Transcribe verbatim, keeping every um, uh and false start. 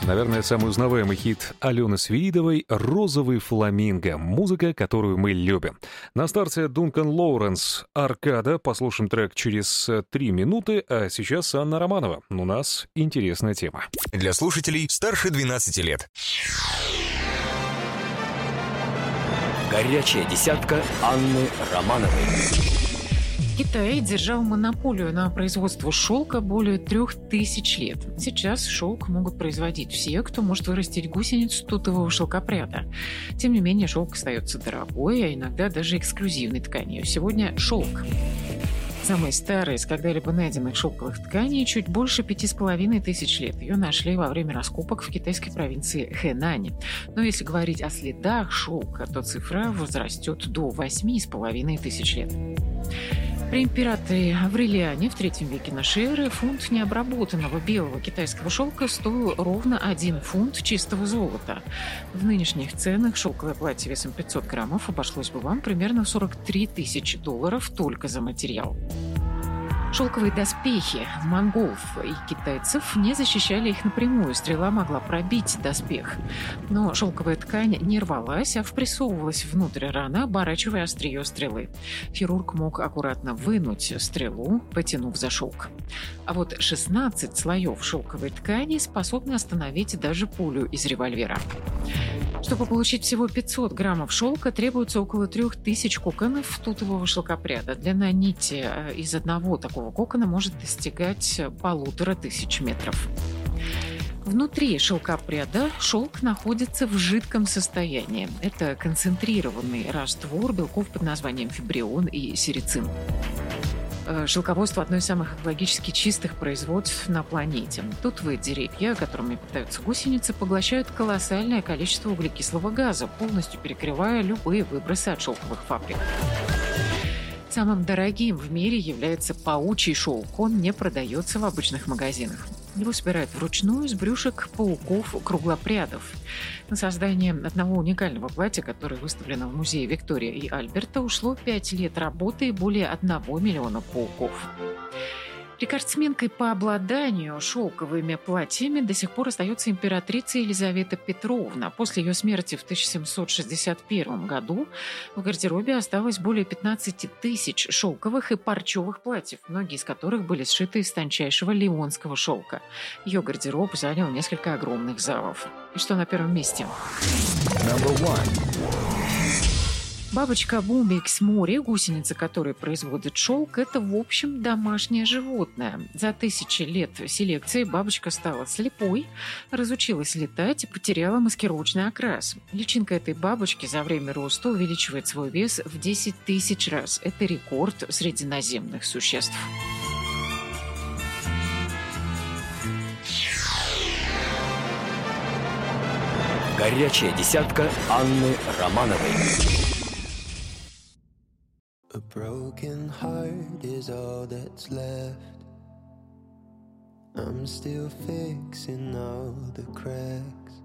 Наверное, самый узнаваемый хит Алены Свиридовой «Розовый фламинго». Музыка, которую мы любим. На старте Дункан Лоуренс «Аркада». Послушаем трек через три минуты. А сейчас Анна Романова. У нас интересная тема. Для слушателей старше двенадцати лет. Горячая десятка Анны Романовой. Китай держал монополию на производство шелка более трех тысяч лет. Сейчас шелк могут производить все, кто может вырастить гусеницу тутового шелкопряда. Тем не менее, шелк остается дорогой, а иногда даже эксклюзивной тканью. Сегодня шелк. Самая старая из когда-либо найденных шелковых тканей чуть больше пяти с половиной тысяч лет. Ее нашли во время раскопок в китайской провинции Хэнань. Но если говорить о следах шелка, то цифра возрастет до восьми с половиной тысяч лет. При императоре Аврелиане в третьем веке нашей эры фунт необработанного белого китайского шелка стоил ровно один фунт чистого золота. В нынешних ценах шелковое платье весом пятьсот граммов обошлось бы вам примерно в сорок три тысячи долларов только за материал. Шелковые доспехи монголов и китайцев не защищали их напрямую. Стрела могла пробить доспех. Но шелковая ткань не рвалась, а впрессовывалась внутрь раны, оборачивая острие стрелы. Хирург мог аккуратно вынуть стрелу, потянув за шелк. А вот шестнадцать слоев шелковой ткани способны остановить даже пулю из револьвера. Чтобы получить всего пятьсот граммов шелка, требуется около трех тысяч коконов тутового шелкопряда. Длина нити из одного такого кокона может достигать полутора тысяч метров. Внутри шелкопряда шелк находится в жидком состоянии. Это концентрированный раствор белков под названием фибрион и серицин. Шелководство – одно из самых экологически чистых производств на планете. Тутовые деревья, которыми питаются гусеницы, поглощают колоссальное количество углекислого газа, полностью перекрывая любые выбросы от шелковых фабрик. Самым дорогим в мире является паучий шелк. Он не продается в обычных магазинах. Его собирают вручную из брюшек пауков-круглопрядов. На создание одного уникального платья, которое выставлено в музее Виктория и Альберта, ушло пять лет работы и более одного миллиона пауков. Рекордсменкой по обладанию шелковыми платьями до сих пор остается императрица Елизавета Петровна. После ее смерти в тысяча семьсот шестьдесят первом году в гардеробе осталось более пятнадцати тысяч шелковых и парчевых платьев, многие из которых были сшиты из тончайшего лионского шелка. Ее гардероб занял несколько огромных залов. И что на первом месте? Бабочка Бумбикс Мори, гусеница, которая производит шелк, это, в общем, домашнее животное. За тысячи лет селекции бабочка стала слепой, разучилась летать и потеряла маскировочный окрас. Личинка этой бабочки за время роста увеличивает свой вес в десять тысяч раз. Это рекорд среди наземных существ. Горячая десятка Анны Романовой. A broken heart is all that's left. I'm still fixing all the cracks.